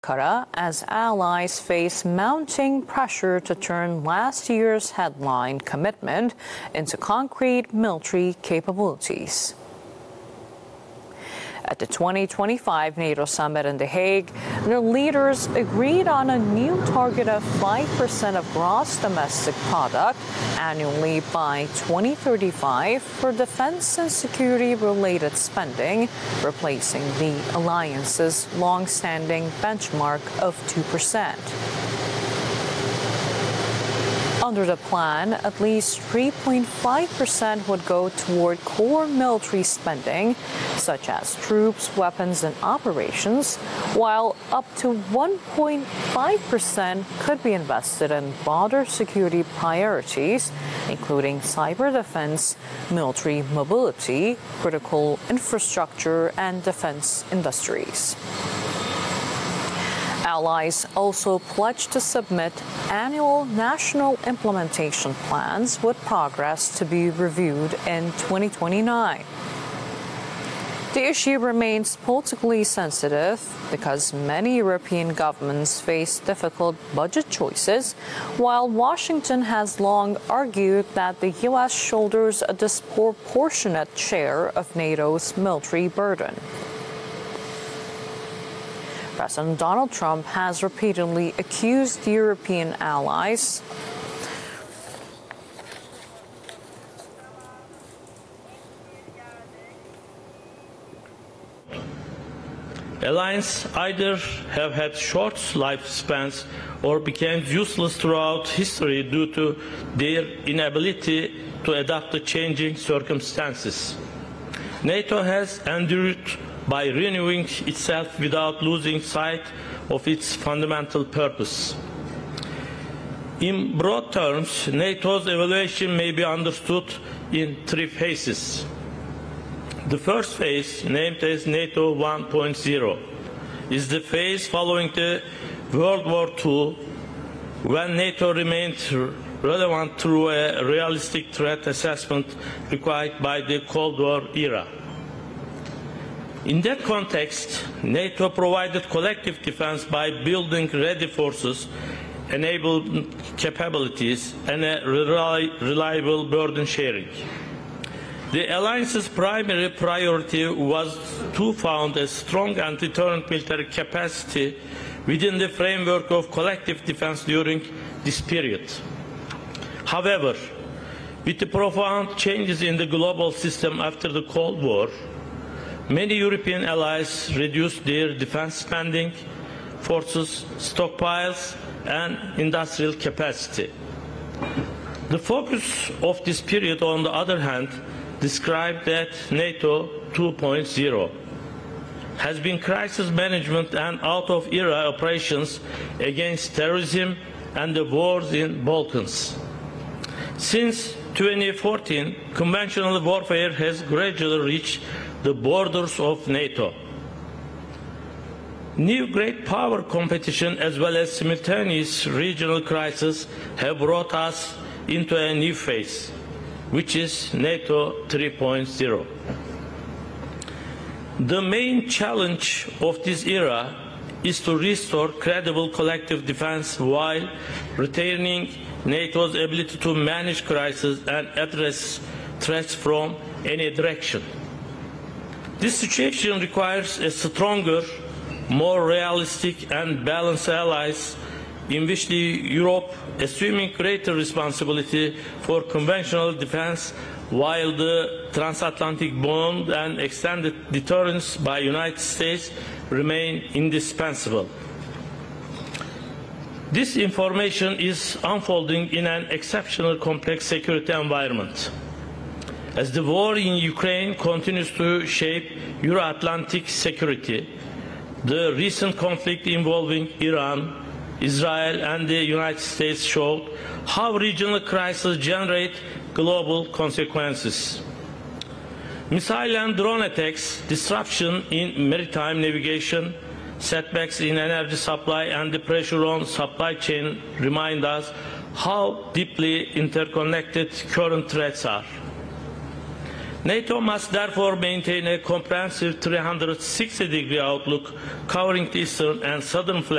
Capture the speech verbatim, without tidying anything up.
Ankara as allies face mounting pressure to turn last year's headline commitment into concrete military capabilities. At the twenty twenty-five NATO summit in The Hague, the leaders agreed on a new target of five percent of gross domestic product annually by twenty thirty-five for defense and security-related spending, replacing the alliance's long-standing benchmark of two percent. Under the plan, at least three point five percent would go toward core military spending, such as troops, weapons, and operations, while up to one point five percent could be invested in broader security priorities, including cyber defense, military mobility, critical infrastructure, and defense industries. Allies also pledged to submit annual national implementation plans with progress to be reviewed in twenty twenty-nine. The issue remains politically sensitive because many European governments face difficult budget choices, while Washington has long argued that the U S shoulders a disproportionate share of NATO's military burden. President Donald Trump has repeatedly accused European allies Alliances either have had short lifespans or became useless throughout history due to their inability to adapt to changing circumstances. NATO has endured by renewing itself without losing sight of its fundamental purpose. In broad terms, NATO's evaluation may be understood in three phases. The first phase, named as NATO one point oh, is the phase following the World War Two, when NATO remained relevant through a realistic threat assessment required by the Cold War era. In that context, NATO provided collective defense by building ready forces, enabled capabilities, and a reliable burden sharing. The alliance's primary priority was to found a strong and deterrent military capacity within the framework of collective defense during this period. However, with the profound changes in the global system after the Cold War, many European allies reduced their defense spending, forces, stockpiles, and industrial capacity. The focus of this period, on the other hand, described at NATO two point oh, has been crisis management and out-of-era operations against terrorism and the wars in Balkans. Since twenty fourteen, conventional warfare has gradually reached the borders of NATO. New great power competition as well as simultaneous regional crises have brought us into a new phase, which is NATO three point oh. The main challenge of this era is to restore credible collective defense while retaining NATO's ability to manage crises and address threats from any direction. This situation requires a stronger, more realistic and balanced allies in which the Europe assuming greater responsibility for conventional defense while the transatlantic bond and extended deterrence by the United States remain indispensable. This information is unfolding in an exceptionally complex security environment. As the war in Ukraine continues to shape Euro-Atlantic security, the recent conflict involving Iran, Israel, and the United States showed how regional crises generate global consequences. Missile and drone attacks, disruption in maritime navigation, setbacks in energy supply, and the pressure on supply chain remind us how deeply interconnected current threats are. NATO must therefore maintain a comprehensive three hundred sixty degree outlook covering the eastern and southern flanks